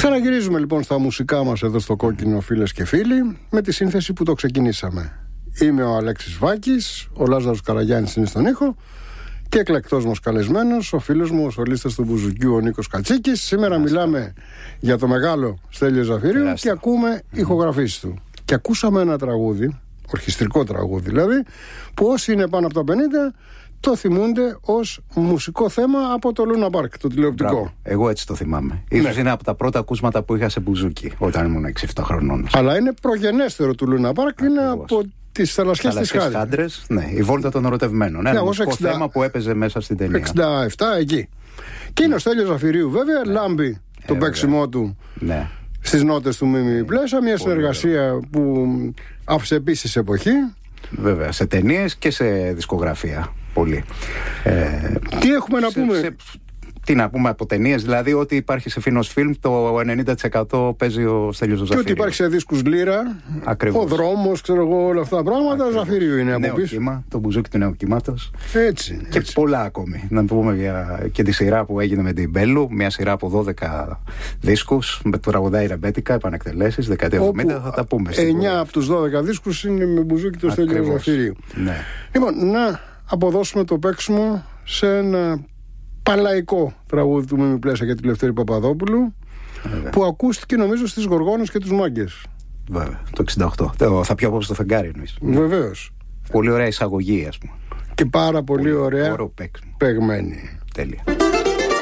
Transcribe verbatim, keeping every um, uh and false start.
Ξαναγυρίζουμε λοιπόν στα μουσικά μας εδώ στο Κόκκινο, φίλες και φίλοι, με τη σύνθεση που το ξεκινήσαμε. Είμαι ο Αλέξης Βάκης, ο Λάζαρος Καραγιάννης είναι στον ήχο και εκλεκτός μας καλεσμένος, ο φίλος μου, ο σολίστας του Μπουζουκιού, ο Νίκος Κατσίκης. Σήμερα Άστα. μιλάμε για το μεγάλο Στέλιο Ζαφυρίου Άστα. και ακούμε mm. ηχογραφήσεις του. Και ακούσαμε ένα τραγούδι, ορχιστρικό τραγούδι δηλαδή, που όσοι είναι πάνω από τα πενήντα το θυμούνται ως μουσικό θέμα από το Λούνα Πάρκ, το τηλεοπτικό. Μπράβο. Εγώ έτσι το θυμάμαι. Ναι. Ίσως είναι από τα πρώτα ακούσματα που είχα σε μπουζούκι όταν ήμουν έξι εφτά χρονών. Αλλά είναι προγενέστερο του Λούνα Πάρκ, είναι από τις θαλασσιές της Χάντρες. Ναι, η βόλτα των ερωτευμένων. Ένα μουσικό εξήντα... θέμα που έπαιζε μέσα στην ταινία. εξήντα επτά εκεί. Και είναι ο Στέλιος Ζαφυρίου, βέβαια, ναι. λάμπει ε, το παίξιμό του. Ναι. Στις νότες του Μίμη Πλέσα, μια συνεργασία βέβαια. που άφησε επίσης εποχή. Βέβαια, σε ταινίες και σε δισκογραφία. Πολύ. Ε, τι έχουμε να σε, πούμε. Σε, τι να πούμε από ταινίες, δηλαδή ότι υπάρχει σε Φίνος Φιλμ το ενενήντα τοις εκατό παίζει ο Στέλιος ο Ζαφυρίου. Και ότι υπάρχει σε δίσκους Λύρα, Ακριβώς. ο δρόμος, ξέρω εγώ, όλα αυτά τα πράγματα. Ο Ζαφυρίου είναι από πίσω. Κύμα, το μπουζούκι του νέου κύματος. Έτσι. Και έτσι. πολλά ακόμη. Να πούμε για και τη σειρά που έγινε με την Μπέλου, μια σειρά από δώδεκα δίσκους με το τραγουδάει ρεμπέτικα, επανεκτελέσεις, δεκαετία εβδομήντα. Θα τα πούμε. εννιά από τους δώδεκα δίσκους είναι με μπουζούκι του Στέλιου Ζαφυρίου. Ναι. Λοιπόν, να αποδώσουμε το παίξιμο σε ένα παλαϊκό τραγούδι του Μίμη Πλέσα για τη Λευτέρη Παπαδόπουλου, βέβαια. που ακούστηκε νομίζω στις Γοργόνες και τους Μάγκες. Βέβαια, το εξήντα οκτώ. Θα πιω απόψε το φεγγάρι εννοείς. Βεβαίως. Πολύ ωραία εισαγωγή, ας πούμε. Και πάρα πολύ, πολύ ωραία παίγμένη. Παίγμένη. Τέλεια.